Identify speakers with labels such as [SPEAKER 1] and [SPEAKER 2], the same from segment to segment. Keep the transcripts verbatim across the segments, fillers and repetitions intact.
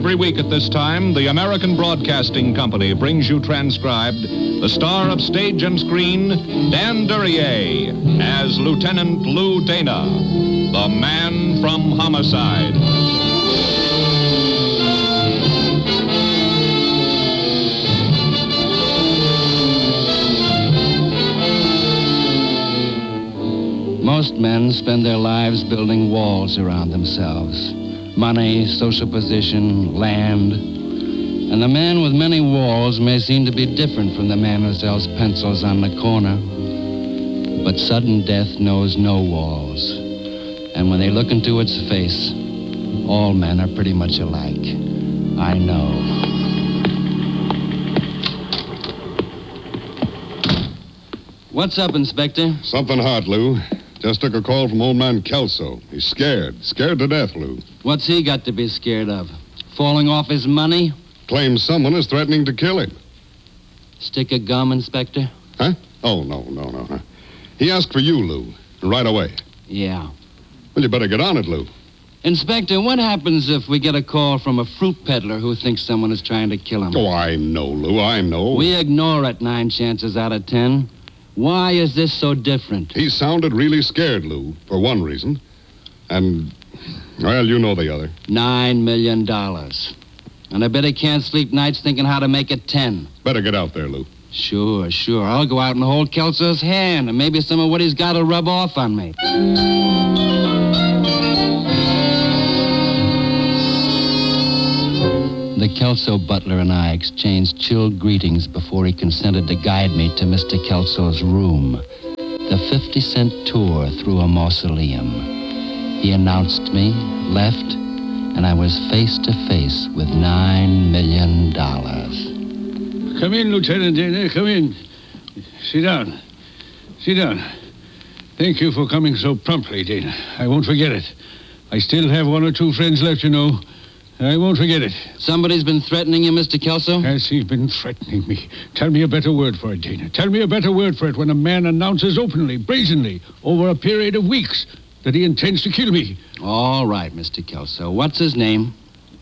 [SPEAKER 1] Every week at this time, the American Broadcasting Company brings you transcribed the star of stage and screen, Dan Duryea, as Lieutenant Lou Dana, the man from Homicide.
[SPEAKER 2] Most men spend their lives building walls around themselves. Money, social position, land. And the man with many walls may seem to be different from the man who sells pencils on the corner. But sudden death knows no walls. And when they look into its face, all men are pretty much alike. I know. What's up, Inspector?
[SPEAKER 3] Something hot, Lou. Just took a call from old man Kelso. He's scared. Scared to death, Lou.
[SPEAKER 2] What's he got to be scared of? Falling off his money?
[SPEAKER 3] Claims someone is threatening to kill him.
[SPEAKER 2] Stick of gum, Inspector?
[SPEAKER 3] Huh? Oh, no, no, no. Huh? He asked for you, Lou. Right away.
[SPEAKER 2] Yeah.
[SPEAKER 3] Well, you better get on it, Lou.
[SPEAKER 2] Inspector, what happens if we get a call from a fruit peddler who thinks someone is trying to kill him?
[SPEAKER 3] Oh, I know, Lou. I know.
[SPEAKER 2] We ignore it nine chances out of ten. Why is this so different?
[SPEAKER 3] He sounded really scared, Lou, for one reason. And, well, you know the other.
[SPEAKER 2] Nine million dollars. And I bet he can't sleep nights thinking how to make it ten.
[SPEAKER 3] Better get out there, Lou.
[SPEAKER 2] Sure, sure. I'll go out and hold Kelso's hand, and maybe some of what he's got will rub off on me. The Kelso butler and I exchanged chilled greetings before he consented to guide me to Mister Kelso's room, the fifty-cent tour through a mausoleum. He announced me, left, and I was face to face with nine million dollars.
[SPEAKER 4] Come in, Lieutenant Dana, come in. Sit down. Sit down. Thank you for coming so promptly, Dana. I won't forget it. I still have one or two friends left, you know. I won't forget it.
[SPEAKER 2] Somebody's been threatening you, Mister Kelso?
[SPEAKER 4] Has he been threatening me? Tell me a better word for it, Dana. Tell me a better word for it when a man announces openly, brazenly, over a period of weeks, that he intends to kill me.
[SPEAKER 2] All right, Mister Kelso. What's his name?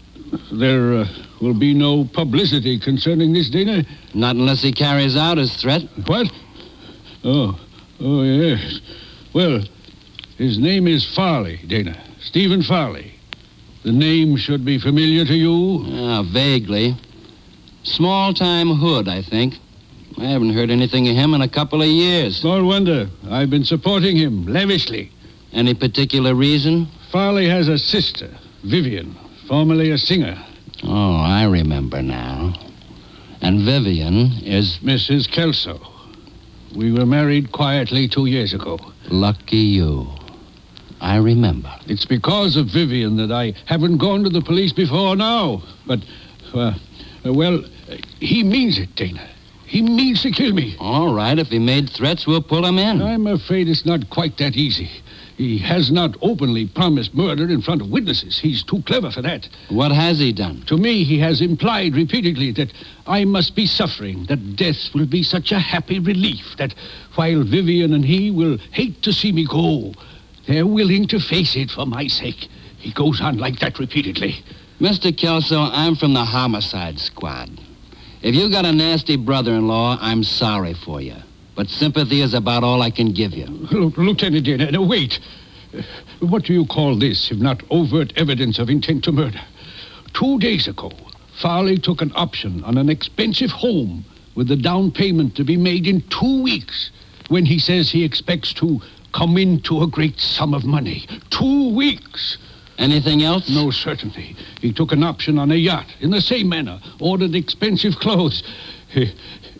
[SPEAKER 4] There uh, will be no publicity concerning this, Dana.
[SPEAKER 2] Not unless he carries out his threat.
[SPEAKER 4] What? Oh, oh, yes. Well, his name is Farley, Dana. Stephen Farley. The name should be familiar to you?
[SPEAKER 2] Ah, vaguely. Small-time hood, I think. I haven't heard anything of him in a couple of years.
[SPEAKER 4] Small wonder. I've been supporting him lavishly.
[SPEAKER 2] Any particular reason?
[SPEAKER 4] Farley has a sister, Vivian, formerly a singer.
[SPEAKER 2] Oh, I remember now. And Vivian is...
[SPEAKER 4] Missus Kelso. We were married quietly two years ago.
[SPEAKER 2] Lucky you. I remember.
[SPEAKER 4] It's because of Vivian that I haven't gone to the police before now. But, uh, well, he means it, Dana. He means to kill me.
[SPEAKER 2] All right, if he made threats, we'll pull him in.
[SPEAKER 4] I'm afraid it's not quite that easy. He has not openly promised murder in front of witnesses. He's too clever for that.
[SPEAKER 2] What has he done?
[SPEAKER 4] To me, he has implied repeatedly that I must be suffering, that death will be such a happy relief, that while Vivian and he will hate to see me go, they're willing to face it for my sake. He goes on like that repeatedly.
[SPEAKER 2] Mister Kelso, I'm from the homicide squad. If you got a nasty brother-in-law, I'm sorry for you. But sympathy is about all I can give you.
[SPEAKER 4] Look, Lieutenant Dana, no, wait. Uh, what do you call this, if not overt evidence of intent to murder? Two days ago, Farley took an option on an expensive home with the down payment to be made in two weeks when he says he expects to come into a great sum of money. Two weeks.
[SPEAKER 2] Anything else?
[SPEAKER 4] No, certainly. He took an option on a yacht in the same manner, ordered expensive clothes. He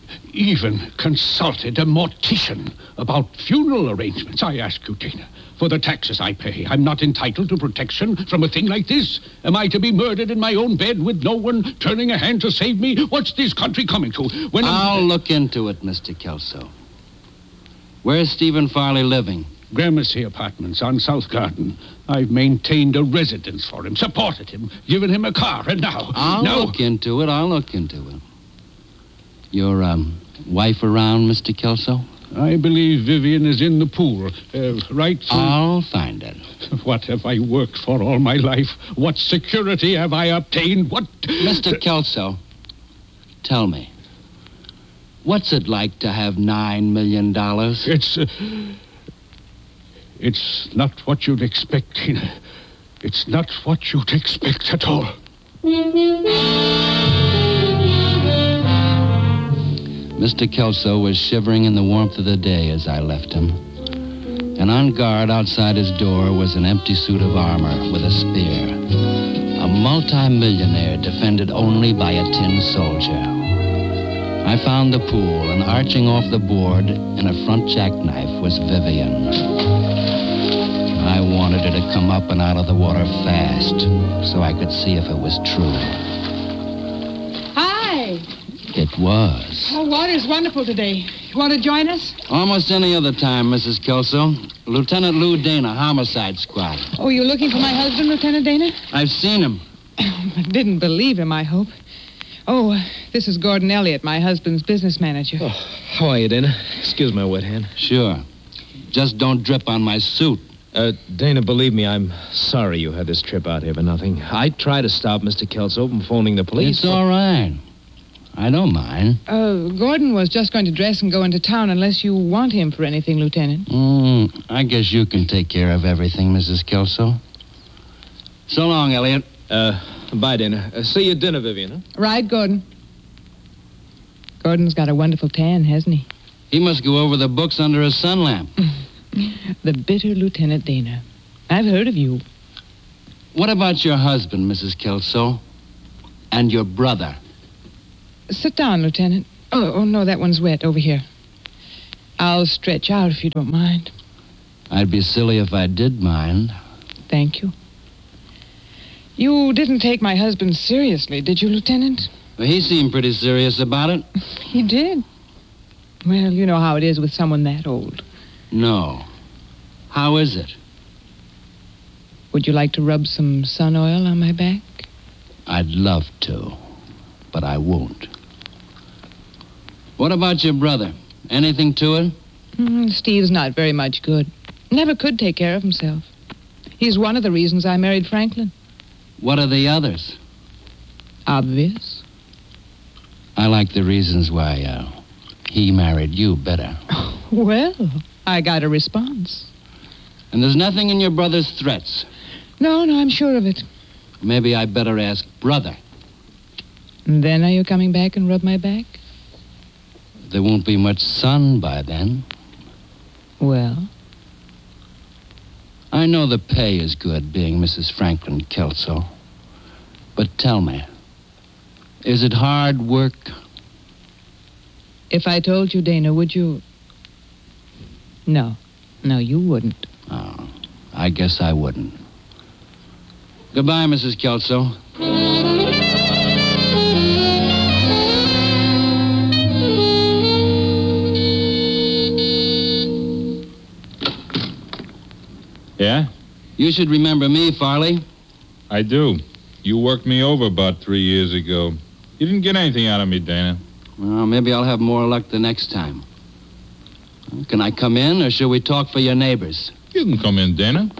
[SPEAKER 4] even consulted a mortician about funeral arrangements. I ask you, Dana, for the taxes I pay, I'm not entitled to protection from a thing like this? Am I to be murdered in my own bed with no one turning a hand to save me? What's this country coming to? When
[SPEAKER 2] I'll
[SPEAKER 4] I'm...
[SPEAKER 2] look into it, Mister Kelso. Where's Stephen Farley living?
[SPEAKER 4] Gramercy Apartments on South Garden. I've maintained a residence for him, supported him, given him a car, and now...
[SPEAKER 2] I'll
[SPEAKER 4] now...
[SPEAKER 2] look into it. I'll look into it. Your, um, wife around, Mister Kelso?
[SPEAKER 4] I believe Vivian is in the pool. Uh, right? Sue?
[SPEAKER 2] I'll find it.
[SPEAKER 4] What have I worked for all my life? What security have I obtained? What...
[SPEAKER 2] Mister Kelso, tell me, what's it like to have nine million dollars?
[SPEAKER 4] It's... Uh, it's not what you'd expect, Tina. It's not what you'd expect at all.
[SPEAKER 2] Mister Kelso was shivering in the warmth of the day as I left him. And on guard outside his door was an empty suit of armor with a spear. A multi-millionaire defended only by a tin soldier. I found the pool, and arching off the board in a front jackknife was Vivian. I wanted her to come up and out of the water fast so I could see if it was true.
[SPEAKER 5] Hi.
[SPEAKER 2] It was.
[SPEAKER 5] Oh, water's wonderful today. You want to join us?
[SPEAKER 2] Almost any other time, Missus Kelso. Lieutenant Lou Dana, Homicide Squad.
[SPEAKER 5] Oh, you're looking for my husband, Lieutenant Dana?
[SPEAKER 2] I've seen him.
[SPEAKER 5] Didn't believe him, I hope. Oh, uh, this is Gordon Elliott, my husband's business manager.
[SPEAKER 6] Oh, how are you, Dana? Excuse my wet hand.
[SPEAKER 2] Sure. Just don't drip on my suit.
[SPEAKER 6] Uh, Dana, believe me, I'm sorry you had this trip out here for nothing. I tried to stop Mister Kelso from phoning the police.
[SPEAKER 2] It's all right. I don't mind.
[SPEAKER 5] Uh, Gordon was just going to dress and go into town unless you want him for anything, Lieutenant.
[SPEAKER 2] Mm, I guess you can take care of everything, Missus Kelso. So long, Elliot.
[SPEAKER 6] Uh, bye, Dana. Uh, see you at dinner, Vivian, huh?
[SPEAKER 5] Right, Gordon. Gordon's got a wonderful tan, hasn't he?
[SPEAKER 2] He must go over the books under a sun lamp.
[SPEAKER 5] The bitter Lieutenant Dana. I've heard of you.
[SPEAKER 2] What about your husband, Missus Kelso? And your brother?
[SPEAKER 5] Sit down, Lieutenant. Oh, oh, no, that one's wet. Over here. I'll stretch out if you don't mind.
[SPEAKER 2] I'd be silly if I did mind.
[SPEAKER 5] Thank you. You didn't take my husband seriously, did you, Lieutenant?
[SPEAKER 2] Well, he seemed pretty serious about it.
[SPEAKER 5] He did. Well, you know how it is with someone that old.
[SPEAKER 2] No. How is it?
[SPEAKER 5] Would you like to rub some sun oil on my back?
[SPEAKER 2] I'd love to, but I won't. What about your brother? Anything to it?
[SPEAKER 5] Mm, Steve's not very much good. Never could take care of himself. He's one of the reasons I married Franklin.
[SPEAKER 2] What are the others?
[SPEAKER 5] Obvious.
[SPEAKER 2] I like the reasons why uh, he married you better.
[SPEAKER 5] Well, I got a response.
[SPEAKER 2] And there's nothing in your brother's threats.
[SPEAKER 5] No, no, I'm sure of it.
[SPEAKER 2] Maybe I'd better ask brother.
[SPEAKER 5] And then are you coming back and rub my back?
[SPEAKER 2] There won't be much sun by then.
[SPEAKER 5] Well?
[SPEAKER 2] I know the pay is good being Missus Franklin Kelso. But tell me, is it hard work?
[SPEAKER 5] If I told you, Dana, would you... No. No, you wouldn't.
[SPEAKER 2] Oh, I guess I wouldn't. Goodbye, Missus Kelso.
[SPEAKER 7] Yeah?
[SPEAKER 2] You should remember me, Farley.
[SPEAKER 7] I do. You worked me over about three years ago. You didn't get anything out of me, Dana.
[SPEAKER 2] Well, maybe I'll have more luck the next time. Can I come in, or shall we talk for your neighbors?
[SPEAKER 7] You can come in, Dana.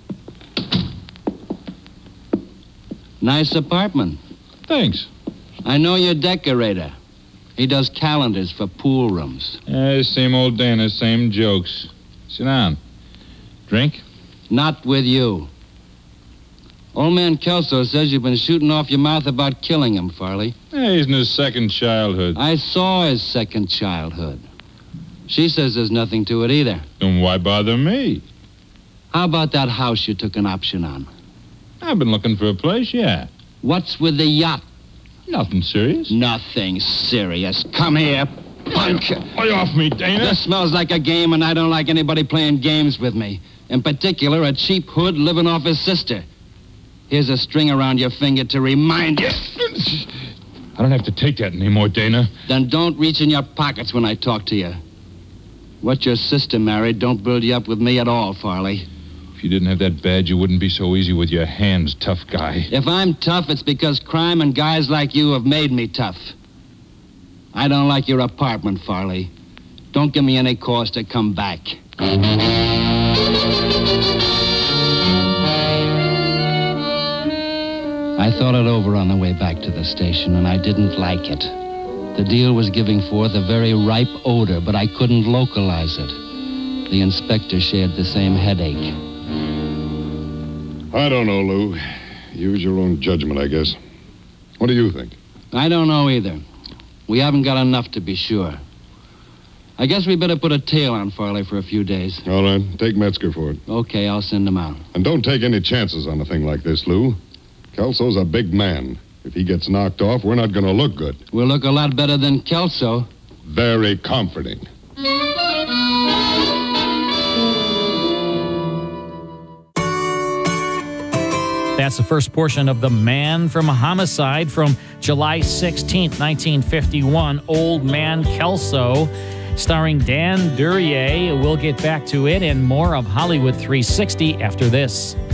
[SPEAKER 2] Nice apartment.
[SPEAKER 7] Thanks.
[SPEAKER 2] I know your decorator. He does calendars for pool rooms.
[SPEAKER 7] Eh, same old Dana, same jokes. Sit down. Drink?
[SPEAKER 2] Not with you. Old man Kelso says you've been shooting off your mouth about killing him, Farley.
[SPEAKER 7] Eh, he's in his second childhood.
[SPEAKER 2] I saw his second childhood. She says there's nothing to it either.
[SPEAKER 7] Then why bother me?
[SPEAKER 2] How about that house you took an option on?
[SPEAKER 7] I've been looking for a place, yeah.
[SPEAKER 2] What's with the yacht?
[SPEAKER 7] Nothing serious.
[SPEAKER 2] Nothing serious. Come here, punk.
[SPEAKER 7] Lay off me, Dana.
[SPEAKER 2] This smells like a game, and I don't like anybody playing games with me. In particular, a cheap hood living off his sister. Here's a string around your finger to remind you.
[SPEAKER 7] I don't have to take that anymore, Dana.
[SPEAKER 2] Then don't reach in your pockets when I talk to you. What your sister married don't build you up with me at all, Farley.
[SPEAKER 7] If you didn't have that badge, you wouldn't be so easy with your hands, tough guy.
[SPEAKER 2] If I'm tough, it's because crime and guys like you have made me tough. I don't like your apartment, Farley. Don't give me any cause to come back. I thought it over on the way back to the station, and I didn't like it. The deal was giving forth a very ripe odor, but I couldn't localize it. The inspector shared the same headache.
[SPEAKER 3] I don't know, Lou. Use your own judgment, I guess. What do you think?
[SPEAKER 2] I don't know either. We haven't got enough to be sure. I guess we better put a tail on Farley for a few days.
[SPEAKER 3] All right, take Metzger for it.
[SPEAKER 2] Okay, I'll send him out.
[SPEAKER 3] And don't take any chances on a thing like this, Lou. Kelso's a big man. If he gets knocked off, we're not going to look good.
[SPEAKER 2] We'll look a lot better than Kelso.
[SPEAKER 3] Very comforting.
[SPEAKER 8] That's the first portion of The Man from Homicide from July sixteenth, nineteen fifty-one, Old Man Kelso, starring Dan Duryea. We'll get back to it and more of Hollywood three sixty after this.